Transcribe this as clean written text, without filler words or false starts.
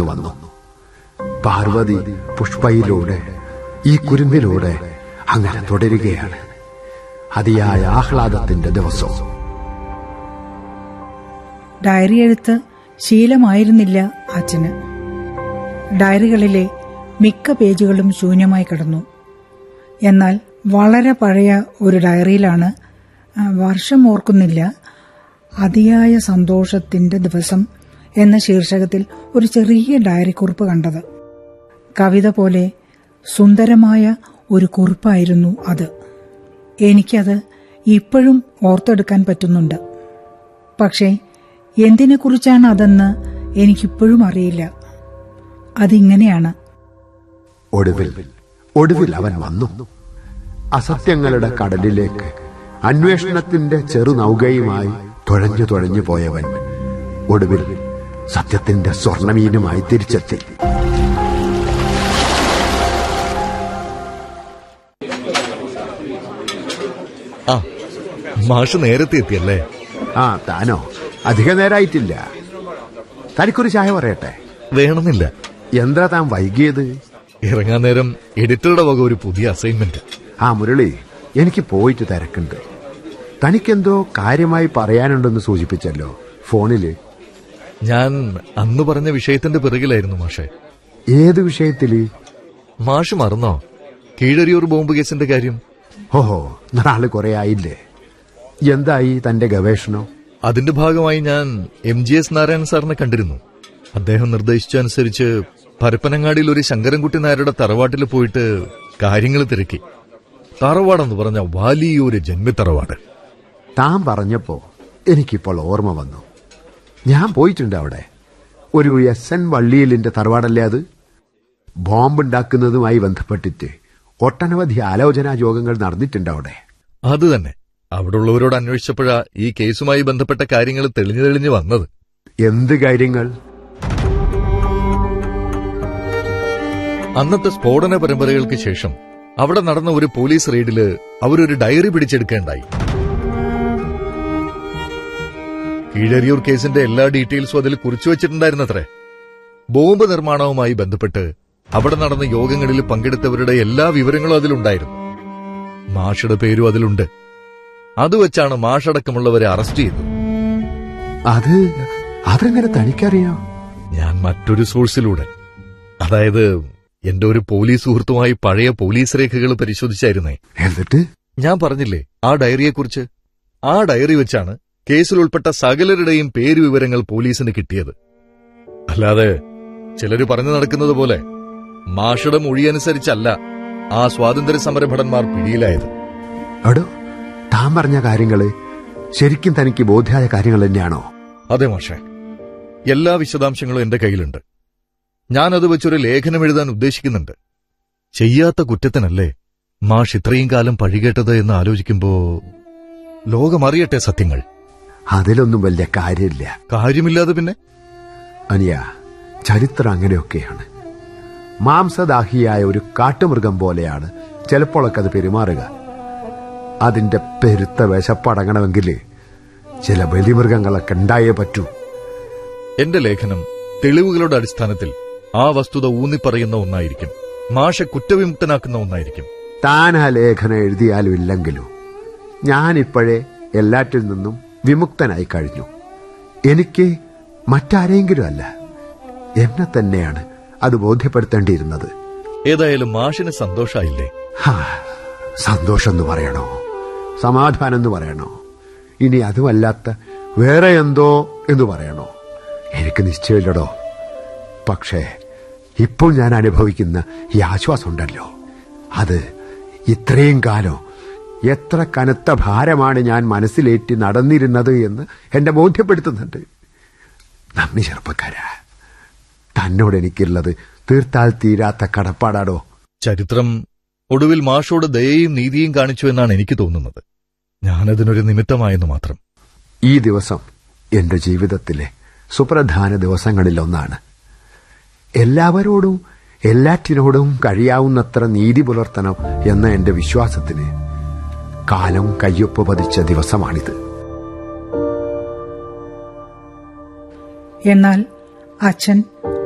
കടന്നു വന്നു. പാർവതി പുഷ്പയിലൂടെ ഈ കുരുന്നിലൂടെ അങ്ങനെ തുടരുകയാണ്. അതിയായ ആഹ്ലാദത്തിന്റെ ദിവസവും. ഡയറി എഴുത്ത് ശീലമായിരുന്നില്ല അച്ഛന്. ഡയറികളിലെ മിക്ക പേജുകളും ശൂന്യമായി കിടന്നു. എന്നാൽ വളരെ പഴയ ഒരു ഡയറിയിലാണ്, വർഷം ഓർക്കുന്നില്ല, അതിയായ സന്തോഷത്തിന്റെ ദിവസം എന്ന ശീർഷകത്തിൽ ഒരു ചെറിയ ഡയറി കുറിപ്പ് കണ്ടത്. കവിത പോലെ സുന്ദരമായ ഒരു കുറിപ്പായിരുന്നു അത്. എനിക്കത് ഇപ്പോഴും ഓർത്തെടുക്കാൻ പറ്റുന്നുണ്ട്. പക്ഷേ എന്തിനെക്കുറിച്ചാണ് അതെന്ന് എനിക്കിപ്പോഴും അറിയില്ല. അതിങ്ങനെയാണ്: ഒടുവിൽ അവൻ വന്നു. അസത്യങ്ങളുടെ കടലിലേക്ക് അന്വേഷണത്തിന്റെ ചെറുനൗകയുമായി തുഴഞ്ഞു പോയവൻ ഒടുവിൽ സത്യത്തിന്റെ സ്വർണമീനുമായി തിരിച്ചെത്തി. മാഷ് നേരത്തെ എത്തിയല്ലേ? താനോ? അധിക നേരായിട്ടില്ല. തനിക്കൊരു ചായ പറയട്ടെ? വേണമെന്നില്ല. എന്താ താൻ വൈകിയത്? ഇറങ്ങാൻ നേരം എഡിറ്ററുടെ വക ഒരു പുതിയ അസൈൻമെന്റ്. മുരളി, എനിക്ക് പോയിട്ട് തിരക്കുണ്ട്. തനിക്കെന്തോ കാര്യമായി പറയാനുണ്ടെന്ന് സൂചിപ്പിച്ചല്ലോ ഫോണില്. ഞാൻ അന്ന് പറഞ്ഞ വിഷയത്തിന്റെ പിറകിലായിരുന്നു മാഷെ. ഏത് വിഷയത്തില്? മാഷ് മറന്നോ? കീഴരിയൂർ ബോംബ് കേസിന്റെ കാര്യം. ഓഹോ, നാളെ കുറെ ആയില്ലേ? എന്തായി തന്റെ ഗവേഷണം? അതിന്റെ ഭാഗമായി ഞാൻ MGS നാരായണൻ സാറിനെ കണ്ടിരുന്നു. അദ്ദേഹം നിർദ്ദേശിച്ചനുസരിച്ച് പരപ്പനങ്ങാടിയിൽ ഒരു ശങ്കരൻകുട്ടി നായരുടെ തറവാട്ടിൽ പോയിട്ട് കാര്യങ്ങൾ തിരക്കി. തറവാടെന്ന് പറഞ്ഞ വലിയൊരു ജന്മിത്തറവാട്. താൻ പറഞ്ഞപ്പോ എനിക്കിപ്പോൾ ഓർമ്മ വന്നു. ഞാൻ പോയിട്ടുണ്ട് അവിടെ. ഒരു SN വള്ളിയിലിന്റെ തറവാടല്ലേ അത്? ബോംബുണ്ടാക്കുന്നതുമായി ബന്ധപ്പെട്ടിട്ട് ഒട്ടനവധി ആലോചനാ യോഗങ്ങൾ നടന്നിട്ടുണ്ട് അവിടെ. അത് തന്നെ. അവിടെ ഉള്ളവരോട് അന്വേഷിച്ചപ്പോഴാ ഈ കേസുമായി ബന്ധപ്പെട്ട കാര്യങ്ങൾ തെളിഞ്ഞു വന്നത്. എന്ത് കാര്യങ്ങൾ? അന്നത്തെ സ്ഫോടന പരമ്പരകൾക്ക് ശേഷം അവിടെ നടന്ന ഒരു പോലീസ് റെയ്ഡില് അവരൊരു ഡയറി പിടിച്ചെടുക്കേണ്ടായി. കീഴരിയൂർ കേസിന്റെ എല്ലാ ഡീറ്റെയിൽസും അതിൽ കുറിച്ചു വച്ചിട്ടുണ്ടായിരുന്നത്രേ. ബോംബ് നിർമ്മാണവുമായി ബന്ധപ്പെട്ട് അവിടെ നടന്ന യോഗങ്ങളിൽ പങ്കെടുത്തവരുടെ എല്ലാ വിവരങ്ങളും അതിലുണ്ടായിരുന്നു. മാഷയുടെ പേരും അതിലുണ്ട്. അത് വെച്ചാണ് മാഷടക്കമുള്ളവരെ അറസ്റ്റ് ചെയ്തത്. അതെങ്ങനെ തനിക്കറിയാം? ഞാൻ മറ്റൊരു സോഴ്സിലൂടെ, അതായത് എന്റെ ഒരു പോലീസ് സുഹൃത്തുമായി പഴയ പോലീസ് രേഖകൾ പരിശോധിച്ചായിരുന്നേ. എന്നിട്ട്? ഞാൻ പറഞ്ഞില്ലേ ആ ഡയറിയെക്കുറിച്ച്. ആ ഡയറി വെച്ചാണ് കേസിൽ ഉൾപ്പെട്ട സകലരുടെയും പേരുവിവരങ്ങൾ പോലീസിന് കിട്ടിയത്. അല്ലാതെ ചിലര് പറഞ്ഞു നടക്കുന്നത് പോലെ മാഷയുടെ മൊഴിയനുസരിച്ചല്ല ആ സ്വാതന്ത്ര്യ സമരഭടന്മാർ പിടിയിലായത്. അടോ, താൻ പറഞ്ഞ കാര്യങ്ങള് ശരിക്കും തനിക്ക് ബോധ്യായ കാര്യങ്ങൾ തന്നെയാണോ? അതെ മാഷേ, എല്ലാ വിശദാംശങ്ങളും എന്റെ കയ്യിലുണ്ട്. ഞാനത് വെച്ചൊരു ലേഖനം എഴുതാൻ ഉദ്ദേശിക്കുന്നുണ്ട്. ചെയ്യാത്ത കുറ്റത്തിനല്ലേ മാഷ് ഇത്രയും കാലം പഴികേട്ടത് എന്ന് ആലോചിക്കുമ്പോ ലോകമറിയട്ടെ സത്യങ്ങൾ. അതിലൊന്നും വലിയ കാര്യമില്ല. കാര്യമില്ലാതെ പിന്നെ? അനിയ, ചരിത്രം അങ്ങനെയൊക്കെയാണ്. മാംസദാഹിയായ ഒരു കാട്ടുമൃഗം പോലെയാണ് ചിലപ്പോഴൊക്കെ അത് പെരുമാറുക. അതിന്റെ പെരുത്ത വിശപ്പടങ്ങണമെങ്കിൽ ചില ബലിമൃഗങ്ങളൊക്കെ ഉണ്ടായേ പറ്റൂ. എന്റെ ലേഖനം തെളിവുകളുടെ അടിസ്ഥാനത്തിൽ ആ വസ്തുത ഊന്നിപ്പറയുന്ന ഒന്നായിരിക്കും. മാഷെ കുറ്റവിമുക്തനാക്കുന്ന ഒന്നായിരിക്കും. താൻ ആ ലേഖനം എഴുതിയാലും ഇല്ലെങ്കിലും ഞാനിപ്പോഴേ എല്ലാറ്റിൽ നിന്നും വിമുക്തനായി കഴിഞ്ഞു. എനിക്ക് മറ്റാരെങ്കിലും അല്ല, എന്നെ തന്നെയാണ് അത് ബോധ്യപ്പെടുത്തേണ്ടിയിരുന്നത്. ഏതായാലും മാഷിന് സന്തോഷായില്ലേ? സന്തോഷം എന്ന് പറയണോ, സമാധാനം എന്ന് പറയണോ, ഇനി അതുമല്ലാത്ത വേറെ എന്തോ എന്ന് പറയണോ, എനിക്ക് നിശ്ചയമില്ലടോ. പക്ഷേ ഇപ്പോൾ ഞാൻ അനുഭവിക്കുന്ന ഈ ആശ്വാസമുണ്ടല്ലോ, അത് ഇത്രയും കാലം എത്ര കനത്ത ഭാരമാണ് ഞാൻ മനസ്സിലേറ്റി നടന്നിരുന്നത് എന്ന് എന്നെ ബോധ്യപ്പെടുത്തുന്നുണ്ട്. നന്ദി ചെറുപ്പക്കാരാ. തന്നോട് എനിക്കുള്ളത് തീർത്താൽ തീരാത്ത കടപ്പാടാടോ. ചരിത്രം ഒടുവിൽ മാഷോട് ദയയും നീതിയും കാണിച്ചു എന്നാണ് എനിക്ക് തോന്നുന്നത്. ഞാനതിനൊരു നിമിത്തമായെന്ന് മാത്രം. ഈ ദിവസം എന്റെ ജീവിതത്തിലെ സുപ്രധാന ദിവസങ്ങളിലൊന്നാണ്. എല്ലാവരോടും എല്ലാറ്റിനോടും കഴിയാവുന്നത്ര നീതി പുലർത്തണം എന്ന എന്റെ വിശ്വാസത്തിന് കാലം കയ്യൊപ്പ് പതിച്ച ദിവസമാണിത്. എന്നാൽ അച്ഛൻ